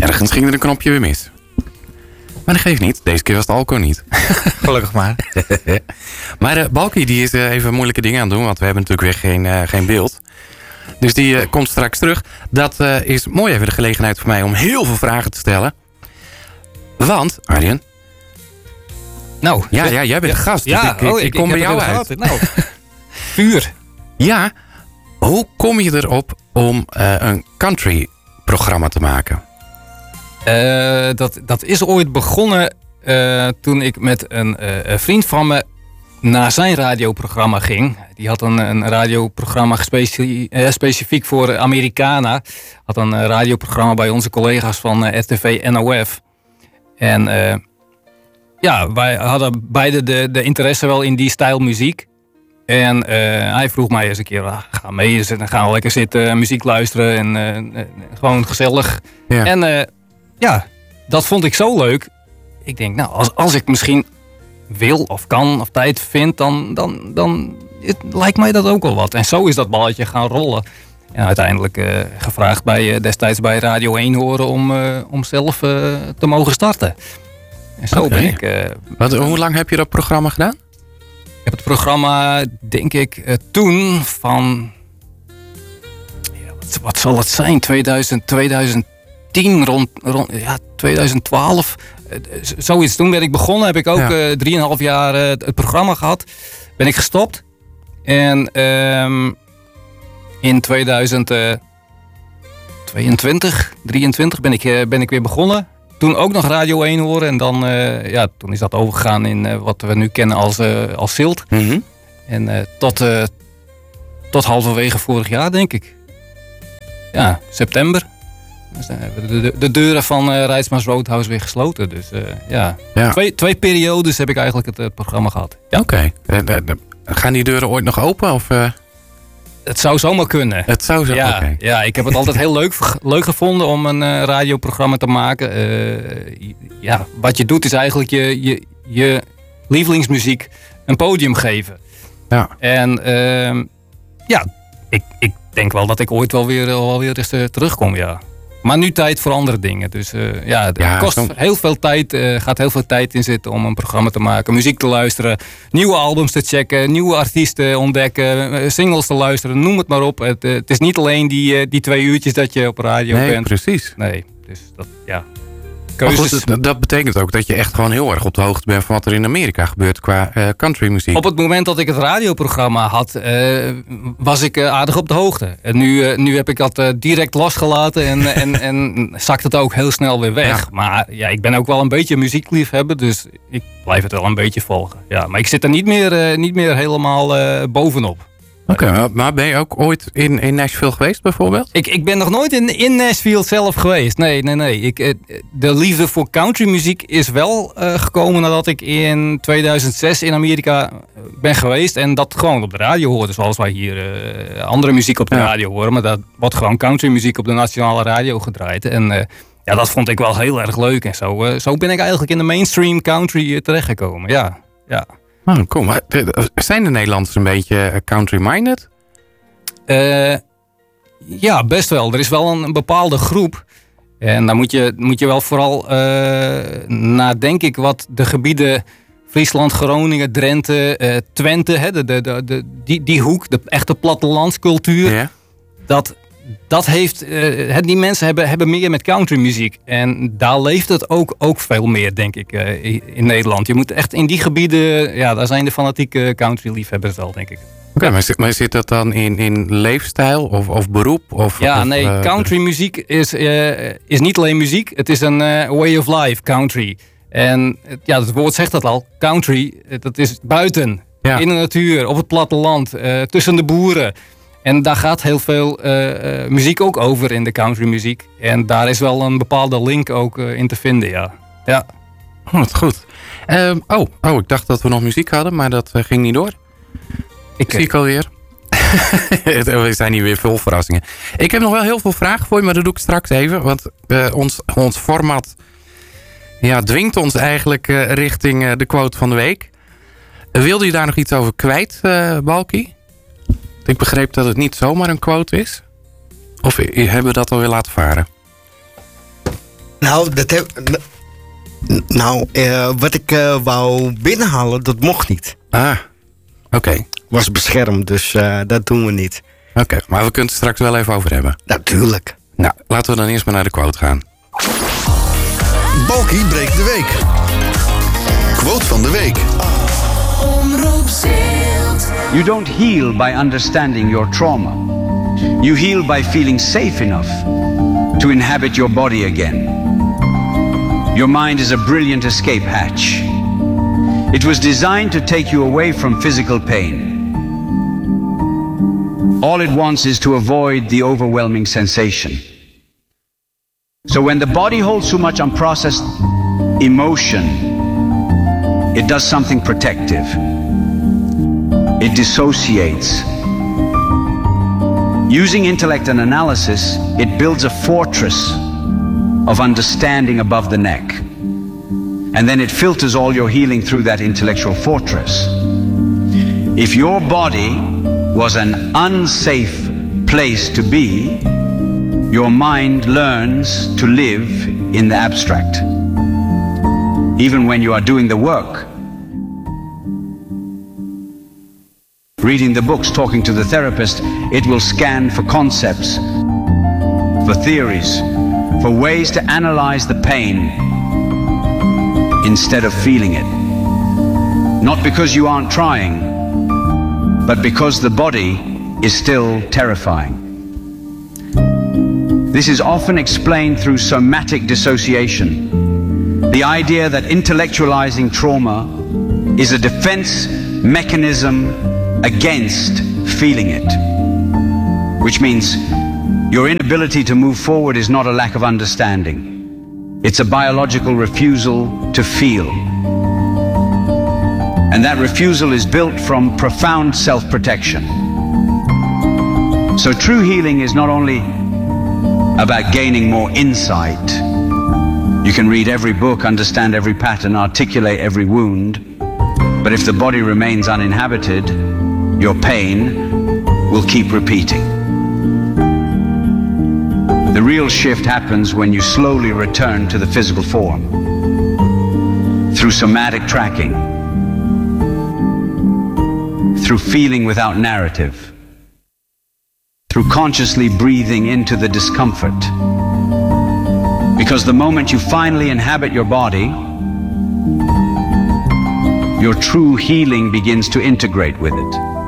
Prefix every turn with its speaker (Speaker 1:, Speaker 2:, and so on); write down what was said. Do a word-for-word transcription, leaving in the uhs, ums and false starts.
Speaker 1: Ergens ging er een knopje weer mis. Maar dat geeft niet. Deze keer was het alcohol niet.
Speaker 2: Gelukkig maar.
Speaker 1: Maar uh, Balkie die is uh, even moeilijke dingen aan het doen. Want we hebben natuurlijk weer geen, uh, geen beeld. Dus die uh, komt straks terug. Dat uh, is mooi even de gelegenheid voor mij om heel veel vragen te stellen. Want, Arjen.
Speaker 2: Nou.
Speaker 1: Ja, ja jij bent de gast.
Speaker 2: Ja,
Speaker 1: dus ik, ik,
Speaker 2: oh,
Speaker 1: ik,
Speaker 2: ik
Speaker 1: kom
Speaker 2: ik
Speaker 1: bij jou uit.
Speaker 2: Gehad. Nou, vuur.
Speaker 1: Ja, hoe kom je erop om uh, een country programma te maken?
Speaker 2: Uh, dat, dat is ooit begonnen uh, toen ik met een, uh, een vriend van me naar zijn radioprogramma ging. Die had een, een radioprogramma specie, uh, specifiek voor Americana. Had een uh, radioprogramma bij onze collega's van uh, R T V N O F. En uh, ja, wij hadden beide de, de interesse wel in die stijl muziek. En uh, hij vroeg mij eens een keer, ah, ga mee, dan gaan we lekker zitten, muziek luisteren en uh, gewoon gezellig.
Speaker 1: Ja.
Speaker 2: En uh, ja, dat vond ik zo leuk. Ik denk, nou, als, als ik misschien wil of kan of tijd vind, dan, dan, dan het, lijkt mij dat ook wel wat. En zo is dat balletje gaan rollen. En uiteindelijk uh, gevraagd bij, uh, destijds bij Radio één horen om, uh, om zelf uh, te mogen starten. En zo
Speaker 1: Okay.
Speaker 2: ben ik... Uh,
Speaker 1: wat, hoe lang heb je dat programma gedaan?
Speaker 2: Ik heb het programma, denk ik, uh, toen van... Ja, wat, wat zal het zijn? tweeduizend, tweeduizend tien, rond, rond ja, tweeduizend twaalf. Uh, zoiets. Toen ben ik begonnen. Heb ik ook ja. uh, drieënhalf jaar uh, het programma gehad. Ben ik gestopt. En um, in tweeduizend tweeëntwintig, drieëntwintig ben ik, uh, ben ik weer begonnen. Toen ook nog Radio één horen. En dan uh, ja, toen is dat overgegaan in uh, wat we nu kennen als, uh, als Zilt.
Speaker 1: Mm-hmm.
Speaker 2: En uh, tot, uh, tot halverwege vorig jaar, denk ik. Ja, september. Dus dan hebben we de, de, de deuren van uh, Rijtsma's Roadhouse weer gesloten. Dus uh, ja,
Speaker 1: ja.
Speaker 2: Twee, twee periodes heb ik eigenlijk het, het programma gehad.
Speaker 1: Ja. Oké. Okay. Uh, gaan die deuren ooit nog open? Of, uh...
Speaker 2: Het zou zomaar kunnen.
Speaker 1: Het zou zo,
Speaker 2: ja,
Speaker 1: okay.
Speaker 2: ja, ik heb het altijd heel leuk, leuk gevonden om een uh, radioprogramma te maken. Uh, ja, wat je doet is eigenlijk je, je, je lievelingsmuziek een podium geven.
Speaker 1: Ja.
Speaker 2: En uh, ja, ik, ik denk wel dat ik ooit wel weer, wel weer eens uh, terugkom, ja. Maar nu tijd voor andere dingen. Dus uh, ja, het ja, kost soms... heel veel tijd, uh, gaat heel veel tijd in zitten om een programma te maken. Muziek te luisteren, nieuwe albums te checken, nieuwe artiesten ontdekken, uh, singles te luisteren, noem het maar op. Het, uh, het is niet alleen die, uh, die twee uurtjes dat je op radio
Speaker 1: nee,
Speaker 2: bent.
Speaker 1: Precies.
Speaker 2: Nee, dus dat, ja...
Speaker 1: Goed, dat, dat betekent ook dat je echt gewoon heel erg op de hoogte bent van wat er in Amerika gebeurt qua uh, countrymuziek.
Speaker 2: Op het moment dat ik het radioprogramma had, uh, was ik uh, aardig op de hoogte. En nu, uh, nu heb ik dat uh, direct losgelaten en, en, en zakt het ook heel snel weer weg. Ja. Maar ja, ik ben ook wel een beetje muziekliefhebber, dus ik blijf het wel een beetje volgen. Ja, maar ik zit er niet meer, uh, niet meer helemaal uh, bovenop.
Speaker 1: Oké, okay, maar ben je ook ooit in, in Nashville geweest bijvoorbeeld?
Speaker 2: Ik, ik ben nog nooit in, in Nashville zelf geweest. Nee, nee, nee. Ik, de liefde voor countrymuziek is wel uh, gekomen nadat ik in tweeduizend zes in Amerika ben geweest. En dat gewoon op de radio hoorde. Zoals wij hier uh, andere muziek op de ja. radio horen. Maar dat wordt gewoon countrymuziek op de nationale radio gedraaid. En uh, ja, dat vond ik wel heel erg leuk. En zo, uh, zo ben ik eigenlijk in de mainstream country terechtgekomen. Ja, ja.
Speaker 1: Oh, cool. Maar zijn de Nederlanders een beetje country-minded?
Speaker 2: Uh, ja, best wel. Er is wel een, een bepaalde groep. En dan moet je, moet je wel vooral uh, naar, denk ik, wat de gebieden Friesland, Groningen, Drenthe, uh, Twente, hè, de, de, de, de, die, die hoek, de echte plattelandscultuur.
Speaker 1: Ja.
Speaker 2: Dat, dat heeft, uh, die mensen hebben, hebben meer met countrymuziek. En daar leeft het ook, ook veel meer, denk ik, uh, in Nederland. Je moet echt in die gebieden, ja, daar zijn de fanatieke country-liefhebbers wel, denk ik.
Speaker 1: Oké, okay, maar, maar zit dat dan in, in leefstijl of, of beroep? Of,
Speaker 2: ja,
Speaker 1: of,
Speaker 2: nee,
Speaker 1: uh,
Speaker 2: countrymuziek is, uh, is niet alleen muziek. Het is een uh, way of life, country. En ja, het woord zegt dat al. Country, dat is buiten, ja. In de natuur, op het platteland, uh, tussen de boeren. En daar gaat heel veel uh, uh, muziek ook over in de countrymuziek. En daar is wel een bepaalde link ook uh, in te vinden, ja. Ja.
Speaker 1: Oh, wat goed. Uh, oh, oh, ik dacht dat we nog muziek hadden, maar dat uh, ging niet door. Ik zie ik alweer. We zijn hier weer vol verrassingen. Ik heb nog wel heel veel vragen voor je, maar dat doe ik straks even. Want uh, ons, ons format ja, dwingt ons eigenlijk uh, richting uh, de quote van de week. Uh, wilde je daar nog iets over kwijt, uh, Balkie? Ik begreep dat het niet zomaar een quote is. Of hebben we dat alweer laten varen?
Speaker 3: Nou, dat heb, nou uh, wat ik uh, wou binnenhalen, dat mocht niet.
Speaker 1: Ah, oké. Okay.
Speaker 3: Was beschermd, dus uh, dat doen we niet.
Speaker 1: Oké, okay, maar we kunnen het straks wel even over hebben.
Speaker 3: Natuurlijk.
Speaker 1: Nou, laten we dan eerst maar naar de quote gaan.
Speaker 4: Balkie breekt de week. Quote van de week.
Speaker 5: You don't heal by understanding your trauma. You heal by feeling safe enough to inhabit your body again. Your mind is a brilliant escape hatch. It was designed to take you away from physical pain. All it wants is to avoid the overwhelming sensation. So when the body holds too much unprocessed emotion, it does something protective. It dissociates. Using intellect and analysis, it builds a fortress of understanding above the neck. And then it filters all your healing through that intellectual fortress. If your body was an unsafe place to be, your mind learns to live in the abstract. Even when you are doing the work, reading the books, talking to the therapist, it will scan for concepts, for theories, for ways to analyze the pain instead of feeling it. Not because you aren't trying, but because the body is still terrifying. This is often explained through somatic dissociation, the idea that intellectualizing trauma is a defense mechanism against feeling it, which means your inability to move forward is not a lack of understanding. It's a biological refusal to feel. And that refusal is built from profound self-protection. So true healing is not only about gaining more insight. You can read every book, understand every pattern, articulate every wound, but if the body remains uninhabited, your pain will keep repeating. The real shift happens when you slowly return to the physical form through somatic tracking, through feeling without narrative, through consciously breathing into the discomfort. Because the moment you finally inhabit your body, your true healing begins to integrate with it.